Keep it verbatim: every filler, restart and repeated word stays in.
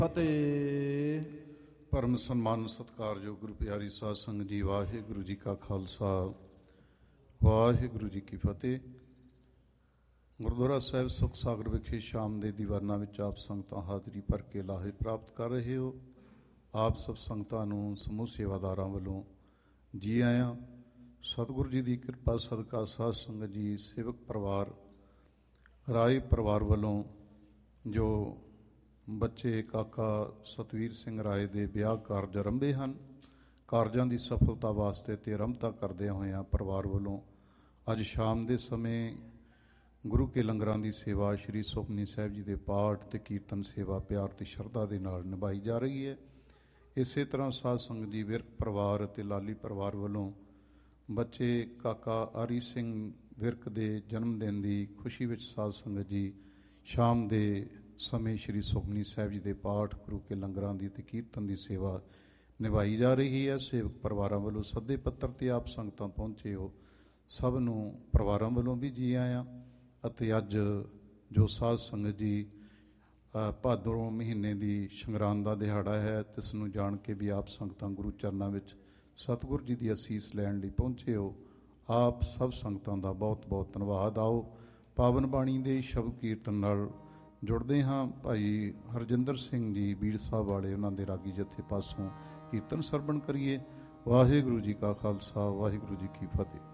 ਫਤਿਹ। ਪਰਮ ਸਨਮਾਨ ਸਤਿਕਾਰਯੋਗ ਗੁਰੂ ਪਿਆਰੀ ਸਾਧ ਸੰਗਤ ਜੀ, ਵਾਹਿਗੁਰੂ ਜੀ ਕਾ ਖਾਲਸਾ, ਵਾਹਿਗੁਰੂ ਜੀ ਕੀ ਫਤਿਹ। ਗੁਰਦੁਆਰਾ ਸਾਹਿਬ ਸੁਖ ਸਾਗਰ ਵਿਖੇ ਸ਼ਾਮ ਦੇ ਦੀਵਾਨਾਂ ਵਿੱਚ ਆਪ ਸੰਗਤਾਂ ਹਾਜ਼ਰੀ ਭਰ ਕੇ ਲਾਹੇ ਪ੍ਰਾਪਤ ਕਰ ਰਹੇ ਹੋ। ਆਪ ਸਭ ਸੰਗਤਾਂ ਨੂੰ ਸਮੂਹ ਸੇਵਾਦਾਰਾਂ ਵੱਲੋਂ ਜੀ ਆਇਆਂ। ਸਤਿਗੁਰੂ ਜੀ ਦੀ ਕਿਰਪਾ ਸਦਕਾ ਸਾਧ ਸੰਗਤ ਜੀ, ਸੇਵਕ ਪਰਿਵਾਰ, ਰਾਏ ਪਰਿਵਾਰ ਵੱਲੋਂ ਜੋ ਬੱਚੇ ਕਾਕਾ ਸਤਵੀਰ ਸਿੰਘ ਰਾਏ ਦੇ ਵਿਆਹ ਕਾਰਜ ਆਰੰਭੇ ਹਨ, ਕਾਰਜਾਂ ਦੀ ਸਫਲਤਾ ਵਾਸਤੇ ਤੇ ਆਰੰਭਤਾ ਕਰਦਿਆਂ ਹੋਇਆਂ ਪਰਿਵਾਰ ਵੱਲੋਂ ਅੱਜ ਸ਼ਾਮ ਦੇ ਸਮੇਂ ਗੁਰੂ ਕੇ ਲੰਗਰਾਂ ਦੀ ਸੇਵਾ, ਸ਼੍ਰੀ ਸੁਖਮਨੀ ਸਾਹਿਬ ਜੀ ਦੇ ਪਾਠ ਤੇ ਕੀਰਤਨ ਸੇਵਾ ਪਿਆਰ ਤੇ ਸ਼ਰਧਾ ਦੇ ਨਾਲ ਨਿਭਾਈ ਜਾ ਰਹੀ ਹੈ। ਇਸੇ ਤਰ੍ਹਾਂ ਸਾਧ ਸੰਗਤ ਜੀ, ਵਿਰਕ ਪਰਿਵਾਰ ਅਤੇ ਲਾਲੀ ਪਰਿਵਾਰ ਵੱਲੋਂ ਬੱਚੇ ਕਾਕਾ ਆਰੀ ਸਿੰਘ ਵਿਰਕ ਦੇ ਜਨਮ ਦਿਨ ਦੀ ਖੁਸ਼ੀ ਵਿੱਚ ਸਾਧ ਸੰਗਤ ਜੀ ਸ਼ਾਮ ਦੇ ਸਮੇਂ ਸ਼੍ਰੀ ਸੁਖਮਨੀ ਸਾਹਿਬ ਜੀ ਦੇ ਪਾਠ, ਗੁਰੂ ਕੇ ਲੰਗਰਾਂ ਦੀ ਤੇ ਕੀਰਤਨ ਦੀ ਸੇਵਾ ਨਿਭਾਈ ਜਾ ਰਹੀ ਹੈ। ਸੇਵਕ ਪਰਿਵਾਰਾਂ ਵੱਲੋਂ ਸੱਦੇ ਪੱਤਰ ਤੇ ਆਪ ਸੰਗਤਾਂ ਪਹੁੰਚੇ ਹੋ, ਸਭ ਨੂੰ ਪਰਿਵਾਰਾਂ ਵੱਲੋਂ ਵੀ ਜੀ ਆਇਆਂ। ਅਤੇ ਅੱਜ ਜੋ ਸਾਧ ਸੰਗਤ ਜੀ ਭਾਦਰੋਂ ਮਹੀਨੇ ਦੀ ਸੰਗਰਾਂਦ ਦਾ ਦਿਹਾੜਾ ਹੈ, ਤਿਸ ਨੂੰ ਜਾਣ ਕੇ ਵੀ ਆਪ ਸੰਗਤਾਂ ਗੁਰੂ ਚਰਨਾਂ ਵਿੱਚ ਸਤਿਗੁਰੂ ਜੀ ਦੀ ਅਸੀਸ ਲੈਣ ਲਈ ਪਹੁੰਚੇ ਹੋ। ਆਪ ਸਭ ਸੰਗਤਾਂ ਦਾ ਬਹੁਤ ਬਹੁਤ ਧੰਨਵਾਦ। ਆਓ ਪਾਵਨ ਬਾਣੀ ਦੇ ਸ਼ਬਦ ਕੀਰਤਨ ਨਾਲ ਜੁੜਦੇ ਹਾਂ। ਭਾਈ ਹਰਜਿੰਦਰ ਸਿੰਘ ਜੀ ਬੀੜ ਸਾਹਿਬ ਵਾਲੇ, ਉਹਨਾਂ ਦੇ ਰਾਗੀ ਜਥੇ ਪਾਸੋਂ ਕੀਰਤਨ ਸਰਵਣ ਕਰੀਏ। ਵਾਹਿਗੁਰੂ ਜੀ ਕਾ ਖਾਲਸਾ, ਵਾਹਿਗੁਰੂ ਜੀ ਕੀ ਫਤਿਹ।